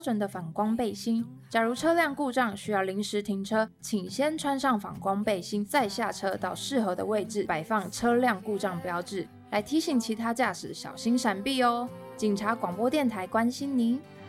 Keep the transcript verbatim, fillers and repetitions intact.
准的反光背心。假如车辆故障需要临时停车，请先穿上反光背心，再下车到适合的位置摆放车辆故障标志，来提醒其他驾驶小心闪避哦。警察广播电台关心您。